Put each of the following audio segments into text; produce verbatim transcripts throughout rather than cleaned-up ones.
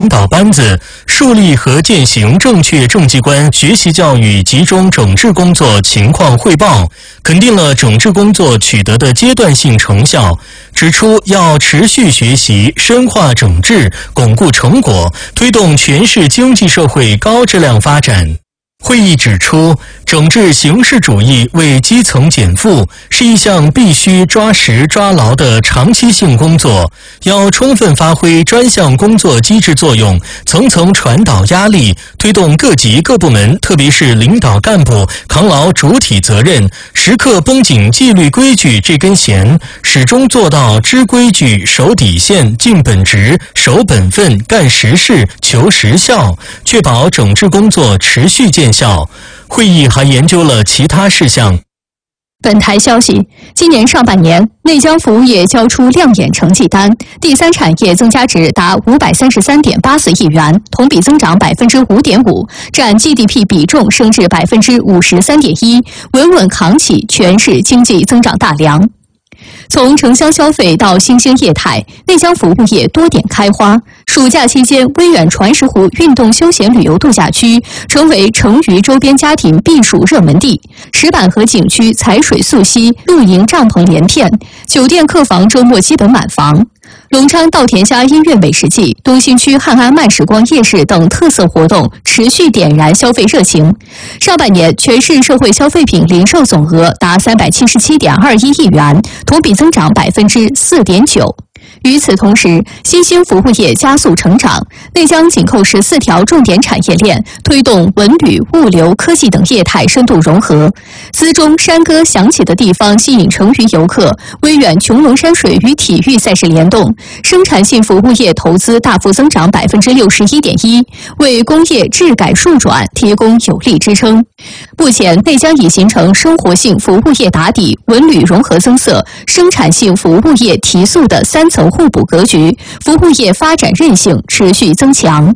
领导班子树立和践行正确政绩观学习教育集中整治工作情况汇报，肯定了整治工作取得的阶段性成效，指出要持续学习，深化整治，巩固成果，推动全市经济社会高质量发展。会议指出，整治形式主义为基层减负是一项必须抓实抓牢的长期性工作，要充分发挥专项工作机制作用，层层传导压力，推动各级各部门，特别是领导干部扛牢主体责任，时刻绷紧纪律规矩这根弦，始终做到知规矩、守底线、尽本职、守本分、干实事、求实效，确保整治工作持续见效。会议还研究了其他事项。 本台消息，今年上半年，内江服务业交出亮眼成绩单，第三产业增加值达五百三十三点八四亿元，同比增长百分之五点五，占 G D P 比重升至百分之五十三点一，稳稳扛起全市经济增长大梁。从城乡消费到新兴业态，内江服务业多点开花。暑假期间，威远传石湖运动休闲旅游度假区成为成渝周边家庭避暑热门地。石板河景区采水溯溪，露营帐篷连片，酒店客房周末基本满房。隆昌稻田虾音乐美食季、东兴区汉安慢时光夜市等特色活动持续点燃消费热情。上半年，全市社会消费品零售总额达三百七十七点二一亿元，同比增长百分之四点九。与此同时，新兴服务业加速成长，内江紧扣十四条重点产业链，推动文旅、物流、科技等业态深度融合。资中山歌响起的地方吸引成渝游客，威远穹窿山水与体育赛事联动，生产性服务业投资大幅增长百分之六十一点一，为工业治改数转提供有力支撑。目前，内江已形成生活性服务业打底、文旅融合增色、生产性服务业提速的三层互补格局，服务业发展韧性持续增强。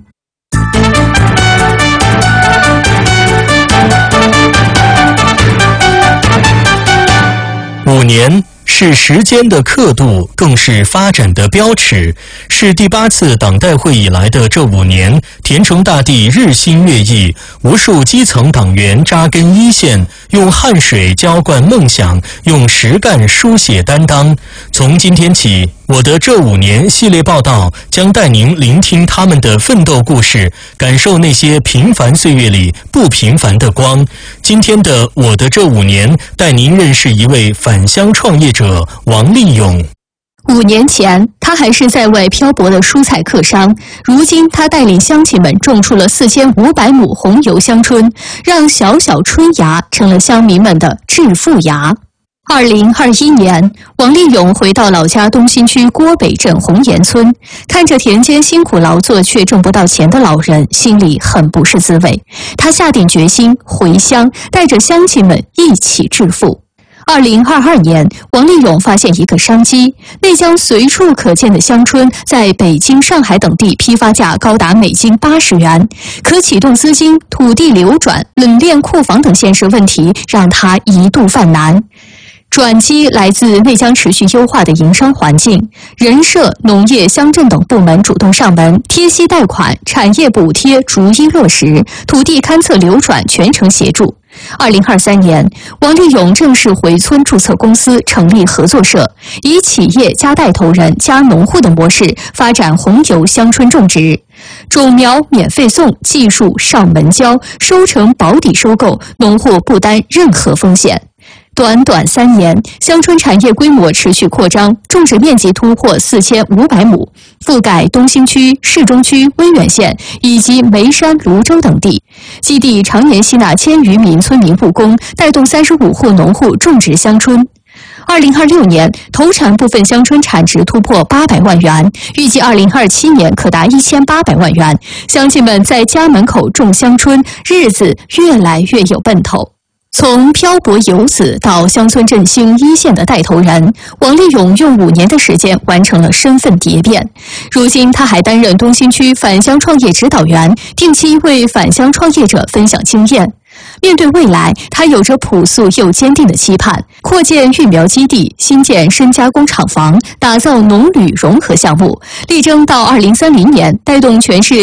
五年是时间的刻度，更是发展的标尺。是第八次党代会以来的这五年，田城大地日新月异，无数基层党员扎根一线，用汗水浇灌梦想，用实干书写担当。从今天起，我的这五年系列报道将带您聆听他们的奋斗故事，感受那些平凡岁月里不平凡的光。今天的我的这五年，带您认识一位返乡创业者王立勇。 五年前，他还是在外漂泊的蔬菜客商，如今他带领乡亲们种出了四千五百亩红油香椿，让小小春芽成了乡民们的致富芽。二零二一年，王立勇回到老家东兴区郭北镇红岩村，看着田间辛苦劳作却挣不到钱的老人，心里很不是滋味。他下定决心回乡，带着乡亲们一起致富。二零二二年，王立勇发现一个商机，内江随处可见的香椿在北京、上海等地批发价高达每斤八十元，可启动资金、土地流转、冷链库房等现实问题，让他一度犯难。转机来自内江持续优化的营商环境，人社、农业、乡镇等部门主动上门，贴息贷款、产业补贴逐一落实，土地勘测流转全程协助。二零二三年，王立勇正式回村注册公司，成立合作社，以企业加带头人加农户的模式发展红油香椿种植，种苗免费送，技术上门教，收成保底收购，农户不担任何风险。短短三年，香椿产业规模持续扩张，种植面积突破四千五百亩，覆盖东兴区、市中区、威远县以及眉山、泸州等地。基地常年吸纳千余名村民务工，带动三十五户农户种植香椿。二零二六年，投产部分香椿产值突破八百万元，预计二零二七年可达一千八百万元。乡亲们在家门口种香椿，日子越来越有奔头。 从漂泊游子到乡村振兴一线的带头人，王立勇用五年的时间完成了身份蝶变。如今，他还担任东新区返乡创业指导员，定期为返乡创业者分享经验。面对未来，他有着朴素又坚定的期盼：扩建育苗基地、新建深加工厂房、打造农旅融合项目，力争到二零三零年带动全市